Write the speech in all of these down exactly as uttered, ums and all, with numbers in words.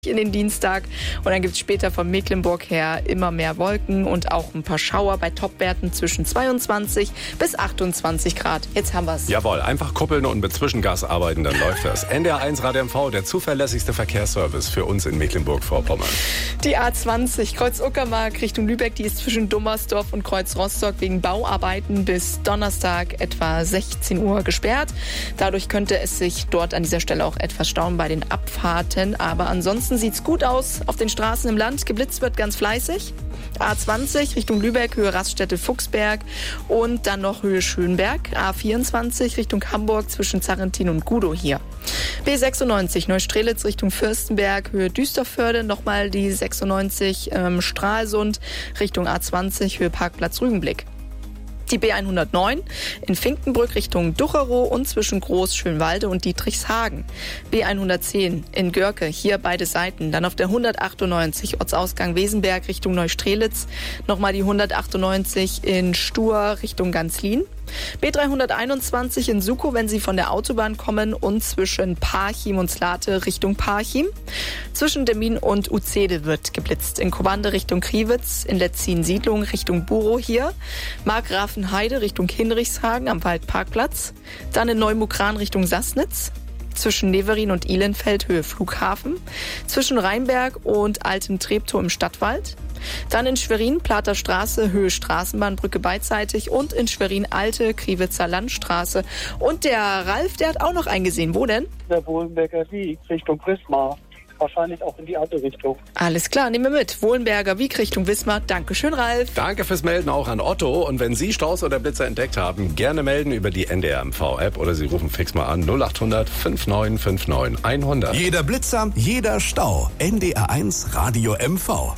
in den Dienstag und dann gibt es später von Mecklenburg her immer mehr Wolken und auch ein paar Schauer bei Topwerten zwischen zweiundzwanzig bis achtundzwanzig Grad. Jetzt haben wir es. Jawohl, einfach kuppeln und mit Zwischengas arbeiten, dann läuft das. N D R eins Radio M V, der zuverlässigste Verkehrsservice für uns in Mecklenburg-Vorpommern. Die A zwanzig Kreuz-Uckermark Richtung Lübeck, die ist zwischen Dummersdorf und Kreuz-Rostock wegen Bauarbeiten bis Donnerstag etwa sechzehn Uhr gesperrt. Dadurch könnte es sich dort an dieser Stelle auch etwas stauen bei den Abfahrten, aber ansonsten sieht's gut aus auf den Straßen im Land. Geblitzt wird ganz fleißig. A zwanzig Richtung Lübeck, Höhe Raststätte Fuchsberg und dann noch Höhe Schönberg. A vierundzwanzig Richtung Hamburg zwischen Zarrentin und Gudow hier. B sechsundneunzig Neustrelitz Richtung Fürstenberg, Höhe Düsterförde. Nochmal die sechsundneunzig ähm, Stralsund Richtung A zwanzig, Höhe Parkplatz Rügenblick. Die B hundertneun in Finkenbrück Richtung Ducherow und zwischen Groß-Schönwalde und Dietrichshagen. B hundertzehn in Görke, hier beide Seiten. Dann auf der hundertachtundneunzig Ortsausgang Wesenberg Richtung Neustrelitz. Nochmal die hundertachtundneunzig in Stur Richtung Ganzlin. B dreihunderteinundzwanzig in Sukow, wenn Sie von der Autobahn kommen und zwischen Parchim und Slate Richtung Parchim. Zwischen Demmin und Uzede wird geblitzt. In Kobande Richtung Kriwitz, in Letzin-Siedlung Richtung Burow hier. Markgrafenheide Richtung Hinrichshagen am Waldparkplatz. Dann in Neumukran Richtung Sassnitz. Zwischen Neverin und Ihlenfeld Höhe Flughafen. Zwischen Rheinberg und Altem Treptow im Stadtwald. Dann in Schwerin, Plater Straße, Höhe Straßenbahnbrücke beidseitig und in Schwerin Alte, Kriwitzer Landstraße. Und der Ralf, der hat auch noch eingesehen. Wo denn? Der Wohlenberger Wieg Richtung Wismar. Wahrscheinlich auch in die andere Richtung. Alles klar, nehmen wir mit. Wohlenberger Wieg Richtung Wismar. Dankeschön, Ralf. Danke fürs Melden auch an Otto. Und wenn Sie Staus oder Blitzer entdeckt haben, gerne melden über die N D R M V-App oder Sie rufen fix mal an null acht hundert fünfundneunzig neunundfünfzig hundert. Jeder Blitzer, jeder Stau. N D R eins Radio M V.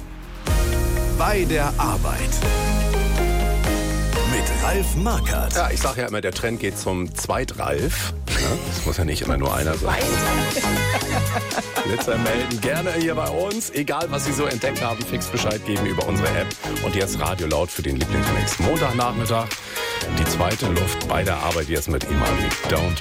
Bei der Arbeit. Mit Ralf Markert. Ja, ich sage ja immer, der Trend geht zum Zweitralf. Ja, das muss ja nicht immer nur einer sein. Blitzer melden gerne hier bei uns. Egal, was Sie so entdeckt haben, fix Bescheid geben über unsere App. Und jetzt Radio laut für den Lieblingsmix. Montagnachmittag, die zweite Luft bei der Arbeit jetzt mit Imani. Don't